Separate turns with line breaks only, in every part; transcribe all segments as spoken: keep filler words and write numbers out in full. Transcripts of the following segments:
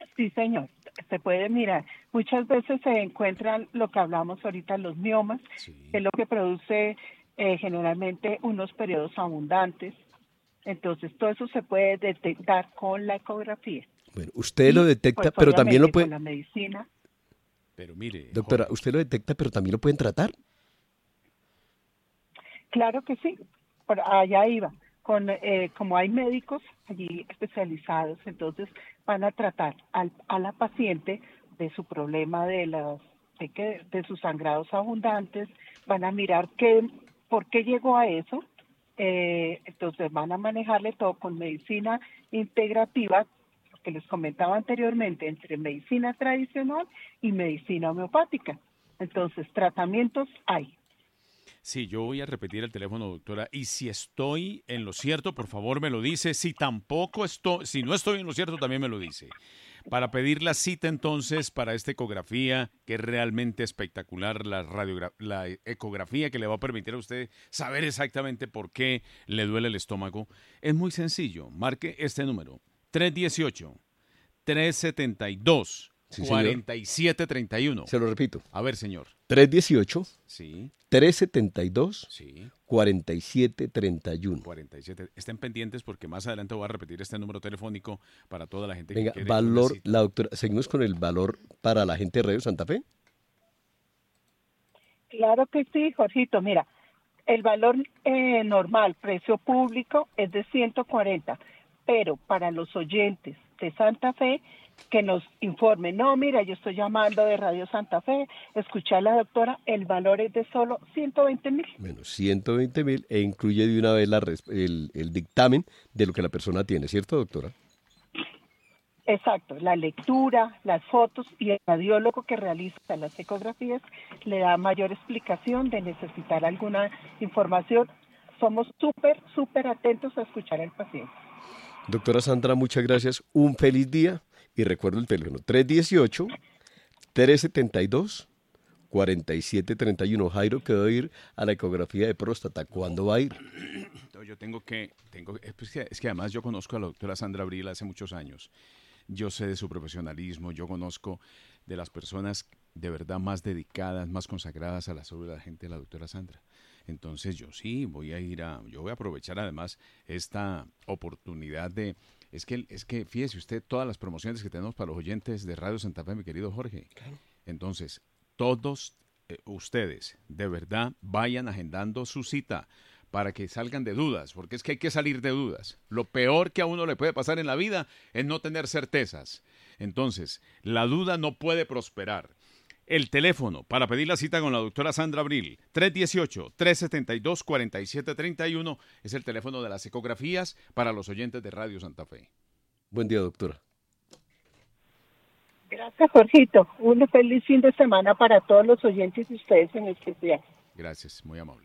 Sí, señor, se puede mirar. Muchas veces se encuentran lo que hablamos ahorita, los miomas,
Sí.
que es lo que produce eh, generalmente unos periodos abundantes. Entonces, todo eso se puede detectar con la ecografía.
Bueno, usted lo
Y,
detecta,
pues,
pero también lo
obviamente, con
puede,
la medicina.
Pero mire,
doctora,
Jorge,
usted lo detecta, pero también lo pueden tratar.
Claro que sí, por allá iba. Con, eh, como hay médicos allí especializados, entonces van a tratar al, a la paciente de su problema de las de, que, de sus sangrados abundantes, van a mirar qué, por qué llegó a eso, eh, entonces van a manejarle todo con medicina integrativa, que les comentaba anteriormente, entre medicina tradicional y medicina homeopática. Entonces, tratamientos hay.
sí, yo voy a repetir el teléfono, doctora, y si estoy en lo cierto, por favor me lo dice. Si tampoco estoy, si no estoy en lo cierto, también me lo dice. Para pedir la cita entonces para esta ecografía, que es realmente espectacular, la, radiogra- la ecografía que le va a permitir a usted saber exactamente por qué le duele el estómago, es muy sencillo. Marque este número, tres uno ocho, tres siete dos,
Sí, señor.
cuatro siete tres uno.
Se lo repito.
A ver, señor.
tres uno ocho,
Sí,
tres siete dos,
sí.
cuatro siete tres uno.
cuarenta y siete. Estén pendientes porque más adelante voy a repetir este número telefónico para toda la gente
Venga,
que quiere una
valor,
cita.
la doctora, seguimos con el valor para la gente de Radio Santa Fe.
Claro que sí, Jorgito. Mira, el valor eh, normal, precio público, es de ciento cuarenta, pero para los oyentes de Santa Fe que nos informen, no, mira, yo estoy llamando de Radio Santa Fe, escuché a la doctora, el valor es de solo ciento veinte mil.
Bueno, ciento veinte mil e incluye de una vez la res- el, el dictamen de lo que la persona tiene, ¿cierto, doctora?
Exacto, la lectura, las fotos y el radiólogo que realiza las ecografías le da mayor explicación de necesitar alguna información. Somos súper, súper atentos a escuchar al paciente.
Doctora Sandra, muchas gracias. Un feliz día y recuerdo el teléfono tres uno ocho, tres siete dos, cuatro siete tres uno. Jairo quedó a ir a la ecografía de próstata. ¿Cuándo va a ir?
No, yo tengo que, tengo, es que, es que además yo conozco a la doctora Sandra Abril hace muchos años. Yo sé de su profesionalismo, yo conozco de las personas de verdad más dedicadas, más consagradas a la salud de la gente, la doctora Sandra. Entonces yo sí voy a ir a, yo voy a aprovechar además esta oportunidad de, es que, es que fíjese usted todas las promociones que tenemos para los oyentes de Radio Santa Fe, mi querido Jorge. Claro. Entonces, todos eh, ustedes de verdad vayan agendando su cita para que salgan de dudas, porque es que hay que salir de dudas. Lo peor que a uno le puede pasar en la vida es no tener certezas. Entonces, la duda no puede prosperar. El teléfono para pedir la cita con la doctora Sandra Abril, tres uno ocho, tres siete dos, cuatro siete tres uno, es el teléfono de las ecografías para los oyentes de Radio Santa Fe.
Buen día, doctora.
Gracias, Jorgito. Un feliz fin de semana para todos los oyentes y ustedes en especial.
Gracias, muy amable.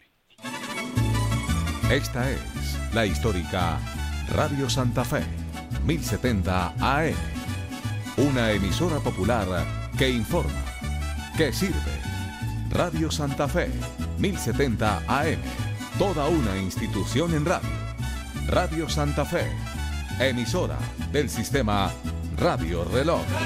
Esta es la histórica Radio Santa Fe, mil setenta A M. Una emisora popular que informa, que sirve. Radio Santa Fe, mil setenta A M. Toda una institución en radio. Radio Santa Fe, emisora del sistema Radio Reloj.